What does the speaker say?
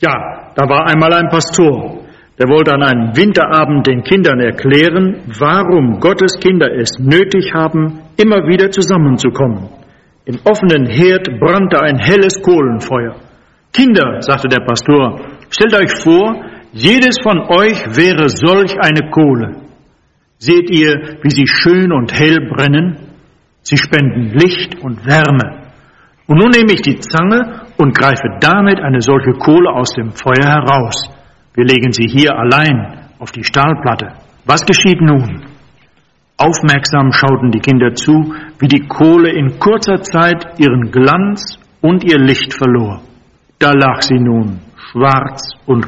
Ja, da war einmal ein Pastor, der wollte an einem Winterabend den Kindern erklären, warum Gottes Kinder es nötig haben, immer wieder zusammenzukommen. Im offenen Herd brannte ein helles Kohlenfeuer. Kinder, sagte der Pastor, stellt euch vor, jedes von euch wäre solch eine Kohle. Seht ihr, wie sie schön und hell brennen? Sie spenden Licht und Wärme. Und nun nehme ich die Zange und greife damit eine solche Kohle aus dem Feuer heraus. Wir legen sie hier allein auf die Stahlplatte. Was geschieht nun? Aufmerksam schauten die Kinder zu, wie die Kohle in kurzer Zeit ihren Glanz und ihr Licht verlor. Da lag sie nun, schwarz und